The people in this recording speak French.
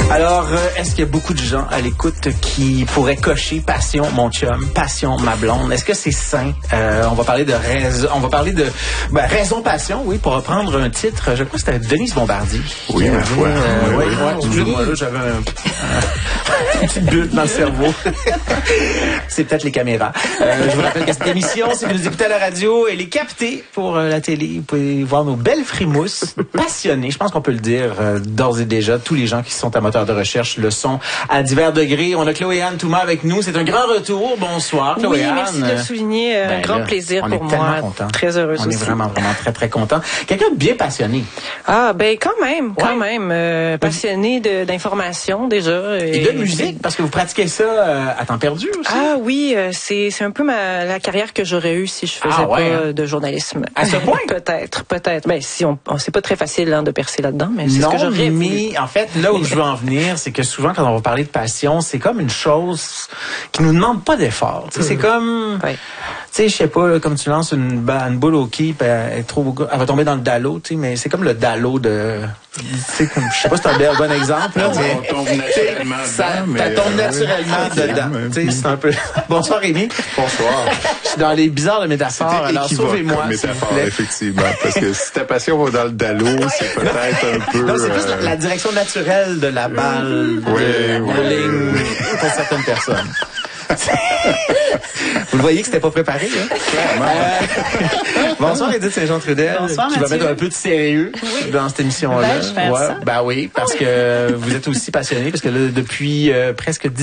Alors, est-ce qu'il y a beaucoup de gens à l'écoute qui pourraient cocher passion mon chum, passion ma blonde? Est-ce que c'est sain? On va parler de raison. On va parler de raison passion, oui, pour reprendre un titre. Je crois que c'était Denise Bombardier. Oui, ma foi. Excusez-moi, là, j'avais une petite bulle dans le cerveau. C'est peut-être les caméras. Je vous rappelle que cette émission, si vous nous écoutez à la radio, elle est captée pour la télé. Vous pouvez voir nos belles frimouses, passionnées. Je pense qu'on peut le dire d'ores et déjà. Tous les gens qui sont amateurs de recherche le sont à divers degrés. On a Chloé-Anne Thomas avec nous. C'est un grand retour. Bonsoir, Chloé-Anne. Oui, merci de le souligner. Un grand plaisir pour moi. On est tellement contents. Très heureuse aussi. On est vraiment très, très contents. Quelqu'un de bien passionné. Ah, ben quand même. Passionné d'information déjà. Et de musique, parce que vous pratiquez ça à temps perdu aussi. Ah oui, c'est un peu la carrière que j'aurais eue si je faisais pas de journalisme. À ce point? Peut-être. Ben si on c'est pas très facile de percer là-dedans, mais c'est ce que j'aurais voulu. En fait, là où je veux en venir, c'est que souvent quand on va parler de passion, c'est comme une chose qui nous demande pas d'effort. C'est comme, tu sais, je sais pas, là, comme tu lances une boule au keep, elle va tomber dans le dallo, tu sais, mais c'est comme le dallo de, tu sais, comme, je sais pas si c'est un bon exemple, là, mais on tombe naturellement ça tombe naturellement dedans. Tu sais, c'est un peu. Bonsoir Rémi. Bonsoir. Je suis dans les bizarres de métaphores. Alors sauvez-moi. Métaphore, effectivement, parce que si ta passion va dans le dallo, c'est peut-être un peu. Non, c'est plus la direction naturelle de la balle de bowling pour certaines personnes. Vous le voyez que c'était pas préparé, hein? Bonsoir Edith Saint-Jean-Trudel. Bonsoir, qui va mettre un peu de sérieux dans cette émission-là. Je vais faire ça. Ben oui, parce que vous êtes aussi passionné, parce que là, depuis presque